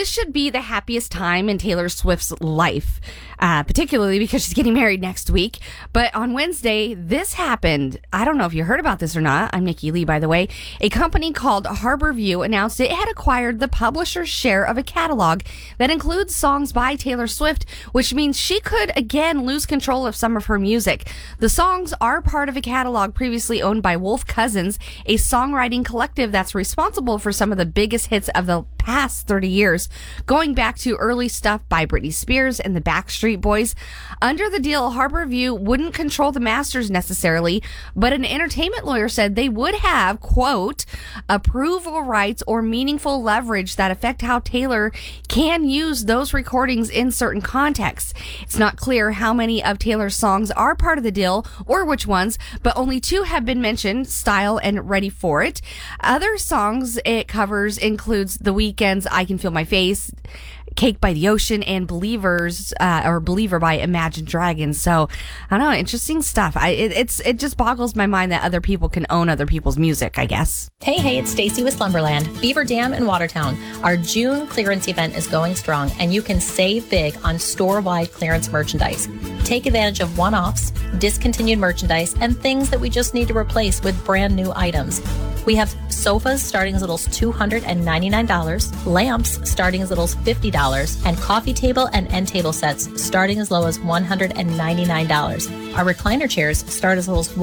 this should be the happiest time in Taylor Swift's life, particularly because she's getting married next week. But on Wednesday, this happened. I don't know if you heard about this or not. I'm Nikki Lee, by the way. A company called Harborview announced it had acquired the publisher's share of a catalog that includes songs by Taylor Swift, which means she could again lose control of some of her music. The songs are part of a catalog previously owned by Wolf Cousins, a songwriting collective that's responsible for some of the biggest hits of the past 30 years, going back to early stuff by Britney Spears and the Backstreet Boys. Under the deal, Harborview wouldn't control the masters necessarily, but an entertainment lawyer said they would have, quote, approval rights or meaningful leverage that affect how Taylor can use those recordings in certain contexts. It's not clear how many of Taylor's songs are part of the deal or which ones, but only two have been mentioned, Style and Ready for It. Other songs it covers includes The Weeknd's I Can Feel My Face, Cake by the Ocean, and Believer by Imagine Dragons. So I don't know, interesting stuff. It just boggles my mind that other people can own other people's music, I guess. Hey, it's Stacy with Slumberland, Beaver Dam in Watertown. Our June clearance event is going strong, and you can save big on store-wide clearance merchandise. Take advantage of one-offs, discontinued merchandise, and things that we just need to replace with brand new items. We have sofas starting as little as $299, lamps starting as little as $50, and coffee table and end table sets starting as low as $199. Our recliner chairs start as little as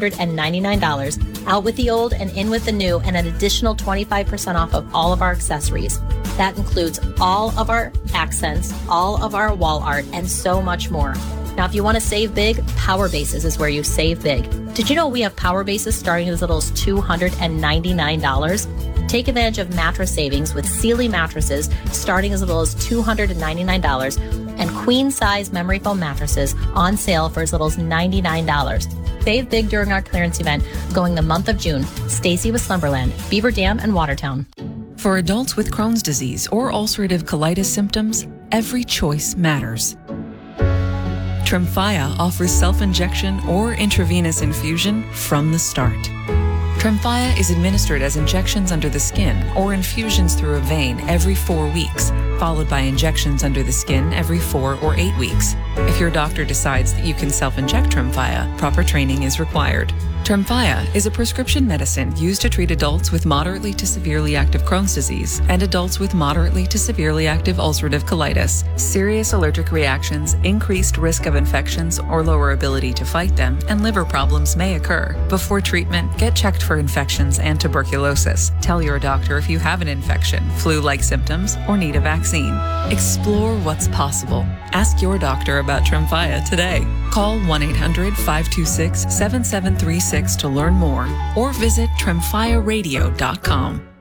$199. Out with the old and in with the new, and an additional 25% off of all of our accessories. That includes all of our accents, all of our wall art, and so much more. Now, if you want to save big, Power Bases is where you save big. Did you know we have Power Bases starting as little as $299? Take advantage of mattress savings with Sealy mattresses starting as little as $299, and queen-size memory foam mattresses on sale for as little as $99. Save big during our clearance event going the month of June. Stacy with Slumberland, Beaver Dam and Watertown. For adults with Crohn's disease or ulcerative colitis symptoms, every choice matters. Tremfya offers self-injection or intravenous infusion from the start. Tremfya is administered as injections under the skin or infusions through a vein every 4 weeks, followed by injections under the skin every 4 or 8 weeks. If your doctor decides that you can self-inject Tremfya, proper training is required. Tremfya is a prescription medicine used to treat adults with moderately to severely active Crohn's disease and adults with moderately to severely active ulcerative colitis. Serious allergic reactions, increased risk of infections or lower ability to fight them, and liver problems may occur. Before treatment, get checked for infections and tuberculosis. Tell your doctor if you have an infection, flu-like symptoms, or need a vaccine. Explore what's possible. Ask your doctor about Tremfya today. Call 1-800-526-7736 to learn more, or visit tremfyaradio.com.